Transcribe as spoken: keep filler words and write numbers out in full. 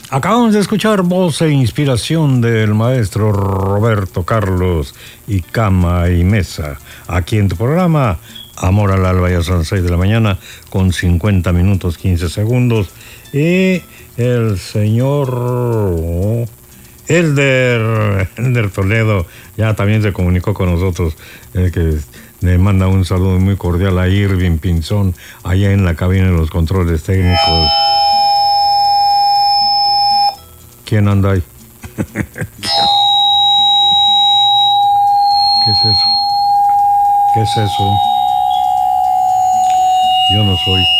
Acabamos de escuchar voz e inspiración del maestro Roberto Carlos y Cama y Mesa, aquí en tu programa Amor al Alba. Ya son seis de la mañana con cincuenta minutos quince segundos y el señor Elder, Elder Toledo ya también se comunicó con nosotros, eh, que le manda un saludo muy cordial a Irving Pinzón allá en la cabina de los controles técnicos. ¿Quién anda ahí? ¿Qué es eso? ¿Qué es eso? Yo no soy.